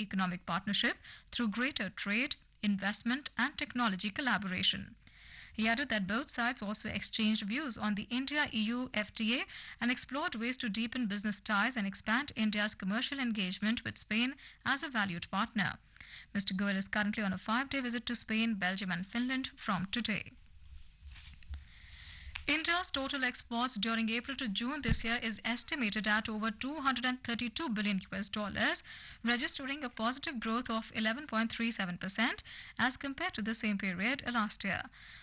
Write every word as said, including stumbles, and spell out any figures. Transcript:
economic partnership through greater trade, investment and technology collaboration. He added that both sides also exchanged views on the India-E U F T A and explored ways to deepen business ties and expand India's commercial engagement with Spain as a valued partner. Mister Goyal is currently on a five-day visit to Spain, Belgium and Finland from today. India's total exports during April to June this year is estimated at over two hundred thirty-two billion U S dollars, registering a positive growth of eleven point three seven percent as compared to the same period last year.